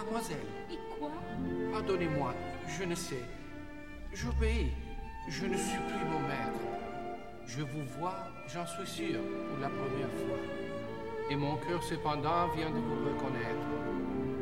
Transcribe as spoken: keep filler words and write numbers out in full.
mademoiselle. Et quoi? Pardonnez-moi, je ne sais. J'obéis. Je ne suis plus mon maître. Je vous vois, j'en suis sûr, pour la première fois. Et mon cœur cependant vient de vous reconnaître.